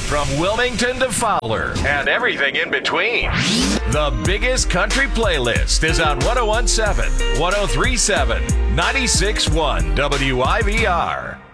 From Wilmington to Fowler and everything in between. The biggest country playlist is on 1017, 1037, 96.1 WIVR.